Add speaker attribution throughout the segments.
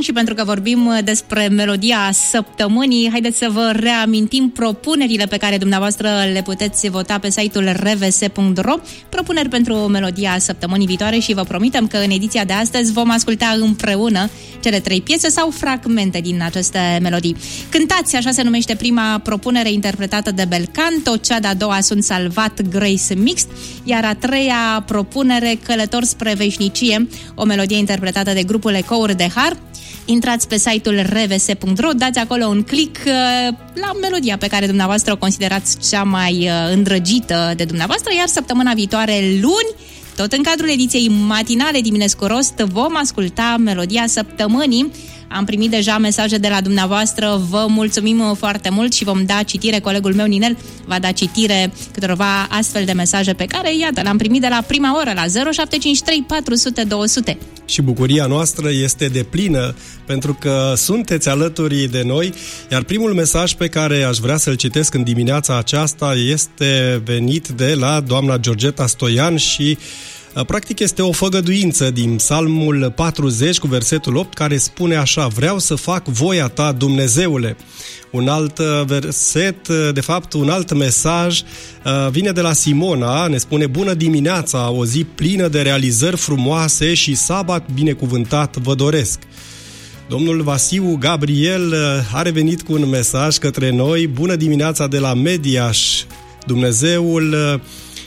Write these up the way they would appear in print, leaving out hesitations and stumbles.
Speaker 1: și pentru că vorbim despre melodia săptămânii, haideți să vă reamintim propunerile pe care dumneavoastră le puteți vota pe site-ul rvs.ro, propuneri pentru melodia săptămânii viitoare și vă promitem că în ediția de astăzi vom asculta împreună cele 3 piese sau fragmente din aceste melodii. Cântați, așa se numește prima propunere interpretată de Belcanto, cea de-a doua Sunt Salvat, Grace Mixt, iar a treia propunere Călător spre veșnicie, o melodie interpretată de grupul Ecouri de Har. Intrați pe site-ul rvs.ro, dați acolo un click la melodia pe care dumneavoastră o considerați cea mai îndrăgită de dumneavoastră, iar săptămâna viitoare, luni, tot în cadrul ediției matinale Diminescu Rost, vom asculta melodia săptămânii. Am primit deja mesaje de la dumneavoastră, vă mulțumim foarte mult și vom da citire, colegul meu Ninel va da citire câteva astfel de mesaje pe care, iată, le-am primit de la prima oră la 0753 400 200.
Speaker 2: Și bucuria noastră este deplină pentru că sunteți alături de noi, iar primul mesaj pe care aș vrea să-l citesc în dimineața aceasta este venit de la doamna Georgeta Stoian și practic este o făgăduință din Psalmul 40 cu versetul 8 care spune așa: vreau să fac voia ta, Dumnezeule. Un alt verset, de fapt un alt mesaj vine de la Simona, ne spune: bună dimineața, o zi plină de realizări frumoase și sabat binecuvântat vă doresc. Domnul Vasiu Gabriel a revenit cu un mesaj către noi: bună dimineața de la Mediaș, Dumnezeul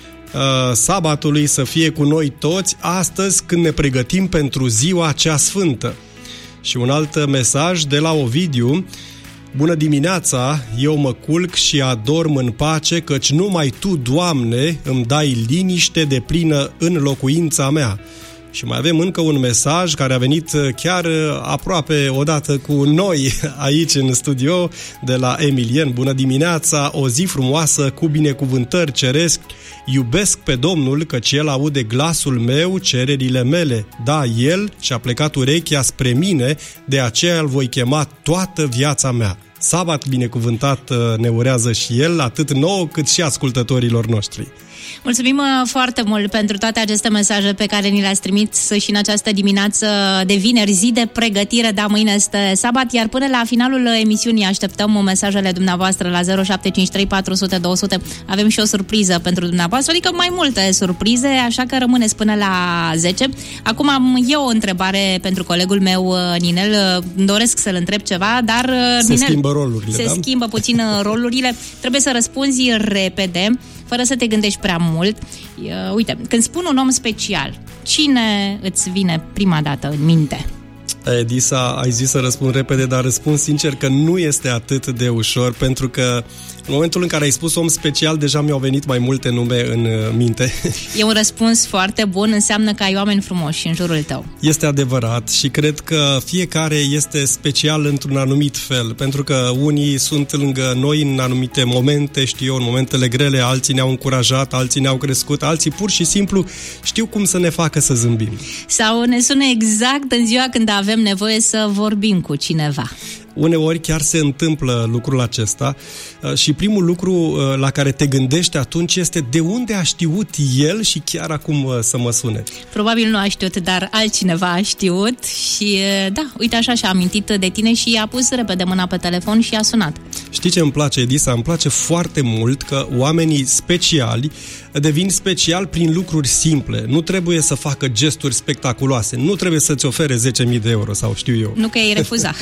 Speaker 2: sabatului să fie cu noi toți astăzi când ne pregătim pentru ziua cea sfântă. Și un alt mesaj de la Ovidiu: bună dimineața, eu mă culc și adorm în pace, căci numai Tu, Doamne, îmi dai liniște deplină în locuința mea. Și mai avem încă un mesaj care a venit chiar aproape odată cu noi aici în studio de la Emilien. Bună dimineața, o zi frumoasă cu binecuvântări ceresc. Iubesc pe Domnul, căci El aude glasul meu, cererile mele. Da, El și-a plecat urechea spre mine, de aceea îl voi chema toată viața mea. Sabat binecuvântat ne urează și El, atât nouă cât și ascultătorilor noștri.
Speaker 1: Mulțumim foarte mult pentru toate aceste mesaje pe care ni le-ați trimis și în această dimineață de vineri, zi de pregătire, da, mâine este sabat, iar până la finalul emisiunii așteptăm mesajele dumneavoastră la 0753 400 200. Avem și o surpriză pentru dumneavoastră, adică mai multe surprize, așa că rămâneți până la 10. Acum am eu o întrebare pentru colegul meu Ninel, doresc să-l întreb ceva, dar
Speaker 2: se schimbă rolurile,
Speaker 1: se schimbă puțin rolurile, trebuie să răspunzi repede, fără să te gândești prea mult. Uite, când spun un om special, cine îți vine prima dată în minte?
Speaker 2: Edisa, ai zis să răspund repede, dar răspund sincer că nu este atât de ușor, pentru că în momentul în care ai spus om special, deja mi-au venit mai multe nume în minte.
Speaker 1: E un răspuns foarte bun, înseamnă că ai oameni frumoși în jurul tău.
Speaker 2: Este adevărat și cred că fiecare este special într-un anumit fel, pentru că unii sunt lângă noi în anumite momente, știu eu, în momentele grele, alții ne-au încurajat, alții ne-au crescut, alții pur și simplu știu cum să ne facă să zâmbim.
Speaker 1: Sau ne sună exact în ziua când avem nevoie să vorbim cu cineva.
Speaker 2: Uneori chiar se întâmplă lucrul acesta și primul lucru la care te gândești atunci este de unde a știut el și chiar acum să mă sune.
Speaker 1: Probabil nu a știut, dar altcineva a știut și da, uite așa și-a amintit de tine și a pus repede mâna pe telefon și a sunat.
Speaker 2: Știi ce îmi place, Edisa? Îmi place foarte mult că oamenii speciali devin special prin lucruri simple. Nu trebuie să facă gesturi spectaculoase, nu trebuie să-ți ofere 10.000 de euro sau știu eu.
Speaker 1: Nu că ei refuza.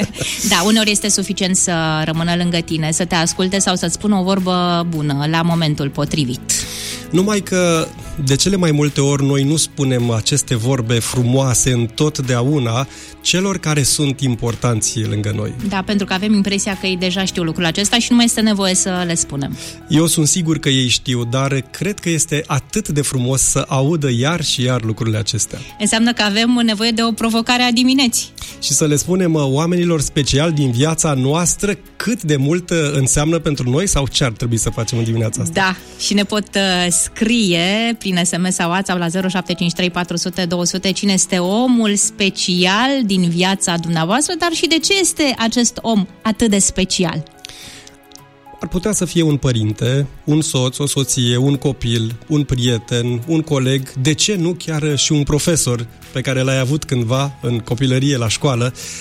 Speaker 1: Da, uneori este suficient să rămână lângă tine, să te asculte sau să-ți spună o vorbă bună la momentul potrivit.
Speaker 2: Numai că de cele mai multe ori noi nu spunem aceste vorbe frumoase întotdeauna celor care sunt importanți lângă noi.
Speaker 1: Da, pentru că avem impresia că ei deja știu lucrul acesta și nu mai este nevoie să le spunem.
Speaker 2: Eu sunt sigur că ei știu, dar cred că este atât de frumos să audă iar și iar lucrurile acestea.
Speaker 1: Înseamnă că avem nevoie de o provocare a dimineții.
Speaker 2: Și să le spunem oamenilor speciali din viața noastră cât de mult înseamnă pentru noi sau ce ar trebui să facem în dimineața asta.
Speaker 1: Da, și ne pot scrie prin SMS sau WhatsApp la 0753 400 200 cine este omul special din viața dumneavoastră, dar și de ce este acest om atât de special.
Speaker 2: Ar putea să fie un părinte, un soț, o soție, un copil, un prieten, un coleg, de ce nu chiar și un profesor pe care l-ai avut cândva în copilărie la școală,